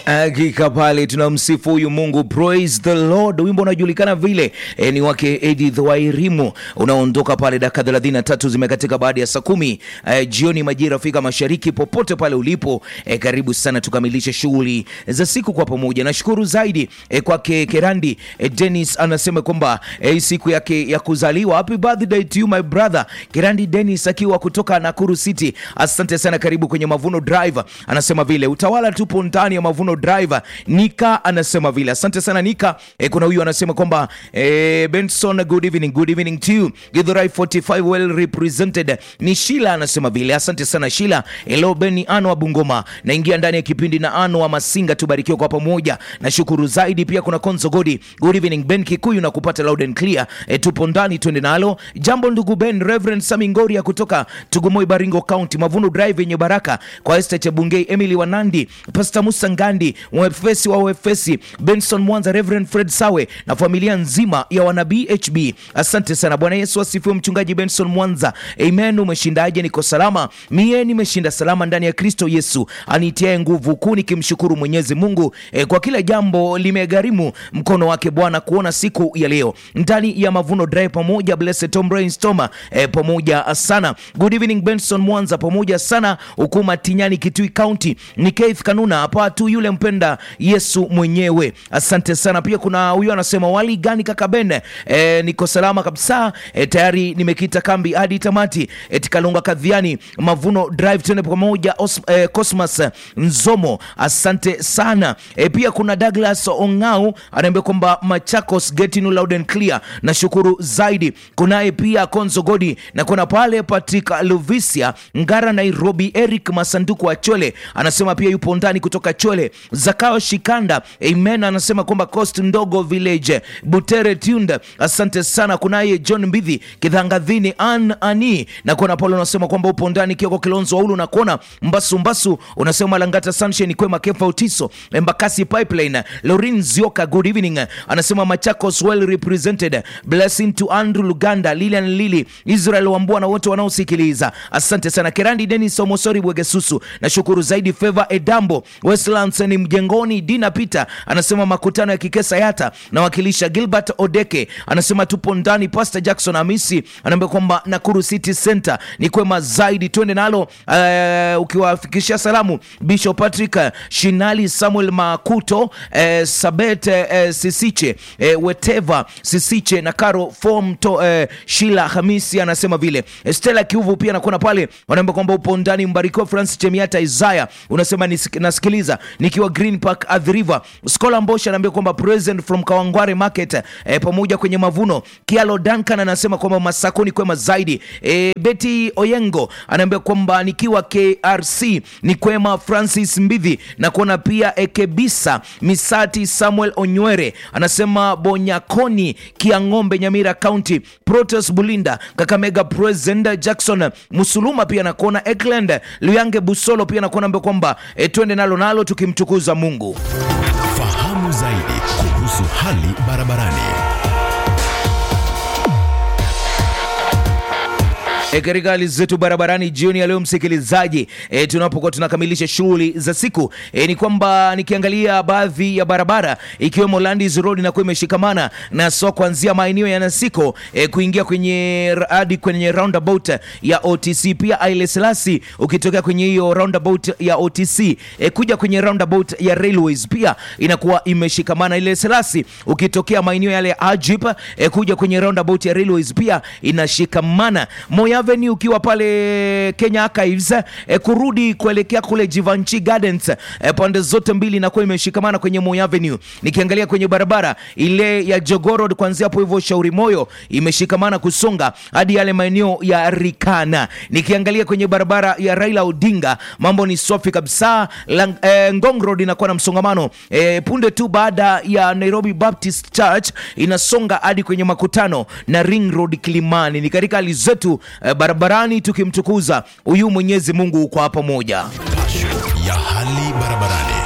Hakika pale tunamsifu huyu Mungu, praise the Lord. Wimbo unajulikana vile ni wake Edith Wairimu, unaondoka pale dakika 33 zimekatika baada ya saa 10 jioni majira Afrika Mashariki. Popote pale ulipo, karibu sana tukamilishe shughuli za siku kwa pamoja. Nashukuru zaidi kwake Kerandi Dennis, anasema kwamba siku yake ya kuzaliwa. Happy birthday to you my brother Kerandi Dennis, akiwa kutoka Nakuru City. Asante sana, karibu kwenye Mavuno Drive. Anasema vile utawala tupo ndani ya Mavuno Drive. Nika anasema vile asante sana Nika. Kuna huyu anasema kwamba Benson, good evening to you. Githurai 45 well represented. Ni Sheila anasema vile asante sana Sheila. Hello Beni Ano wa Bungoma, naingia ndani ya kipindi na Ano wa Masinga, tubarikiwe kwa pamoja. Nashukuru zaidi pia kuna Konzo Godi, good evening Ben Kikuyu na kupata loud and clear. Tupo ndani, twende nalo. Jambo ndugu Ben. Reverend Samingoria kutoka Tugumoi Baringo County. Mavuno Drive yenye baraka kwa Esther Chabungei, Emily Wanandi, Pastor Musa Ngandi, mwefesi wa wefesi, Benson Mwanza, Reverend Fred Sawe na familia nzima ya wana BHB. Asante sana. Bwana Yesu asifiwe. Mchungaji Benson Mwanza, amen. Umeshindaje? Niko salama, mie nimeshinda salama ndani ya Kristo Yesu anitiaye nguvu kuu, nikimshukuru Mwenyezi Mungu kwa kila jambo limegharimu mkono wake Bwana kuona siku ya leo ndani ya Mavuno Drive pamoja. Blessed Tom Brainstormer pamoja sana. Good evening Benson Mwanza pamoja sana. Ukuma Tinyani Kitui County, ni Keith Kanuna hapa tu, yule mpenda Yesu mwenyewe. Asante sana. Pia kuna huyu anasema wali gani kaka Ben? Niko salama kabisa, tayari nimekita kambi hadi tamati. Tikalunga Kadhiani, Mavuno Drive tena pamoja. Cosmas Nzomo, asante sana. Pia kuna Douglas Ongau anaambia kwamba Machakos getting loud and clear. Nashukuru zaidi. Kunaye pia Konzo Godi na kuna pale Patrick Luvisia Ngara Nairobi. Eric Masanduku wa Chole anasema pia yupo ndani kutoka Chole. Zakao Shikanda, amen, anasema kwamba Coast Ndogo Village Butere Tunda, asante sana. Kunaye John Mbidhi Kidhangadhini Ani na kuna Paulo anasema kwamba upo ndani. Kioko Kilonzo Waulu na kona Mbasu unasema Langata Sunshine Kwema Kefa Utiso Mbakasi Pipeline. Lorin Zioka, good evening, anasema Machakos well represented. Blessing to Andrew Luganda, Lilian Lili, Israel Wambua na wote wanaosikiliza. Asante sana. Kerandi Dennis Omosori Bwegesusu, nashukuru zaidi. Favor Edambo Westlands ni Mjengoni. Dina Peter anasema makutano ya Kikesa Yata na wakilisha. Gilbert Odeke anasema tupo ndani. Pastor Jackson Amisi anaambia kwamba Nakuru City Center ni kwema zaidi, twende nalo. Ukiwafikishia salamu Bishop Patrick Shinali, Samuel Makuto, Sabet Sisiche, Weteva Sisiche na Karo Form to Sheila Hamisi anasema vile. Stella Kiuvu pia nakuna pale wanaambia kwamba upo ndani. Mbarikiwa Francis Chemiata Isaiah unasema nasikiliza nikiwa Green Park Athi River. Scholar Mbosha anaambia kwamba present from Kawangware Market pamoja kwenye Mavuno. Kialo Duncan anasema kwamba Masakoni kwema zaidi. Betty Oyengo anaambia kwamba nikiwa KRC ni kwema. Francis Mbidhi na kuona pia Ekebisa Misati. Samuel Onywere anasema Bonyakoni Kiangombe Nyamira County. Protos Bulinda Kakamega present. Jackson Musuluma pia na kuona Eckland Luyange Busolo pia na kuona kwamba twende nalo tukimtukuza Mungu. Fahamu zaidi kuhusu hali barabarani. Katika hali zetu barabarani jioni ya leo msikilizaji, tunapokuwa tunakamilisha shughuli za siku, ni kwamba nikiangalia baadhi ya barabara ikiwemo Landis Road na kwa imeshikamana na so kuanzia maeneo ya Nasiko kuingia kwenye hadi kwenye roundabout ya OTC. Pia Haile Selassie ukitokea kwenye hiyo roundabout ya OTC kuja kwenye roundabout ya Railways pia inakuwa imeshikamana. Haile Selassie ukitokea maeneo yale Ajip kuja kwenye roundabout ya Railways pia inashikamana. Moya Avenue ukiwa pale Kenya Archives kurudi kuelekea kule Givenchy Gardens pande zote mbili na kwa imeshikamana kwenye Moi Avenue. Nikiangalia kwenye barabara ile ya Jogoo Road kuanzia hapo hivyo Shauri Moyo imeshikamana kusonga hadi yale maeneo ya Rikana. Nikiangalia kwenye barabara ya Raila Odinga mambo ni safi kabisa. Ngong Road inakuwa na msongamano punde tu baada ya Nairobi Baptist Church inasonga hadi kwenye makutano na Ring Road Kilimani. Ni katika hali zetu barabarani tukimtukuza huyu Mwenyezi Mungu kwa pamoja. Ya hali barabarani.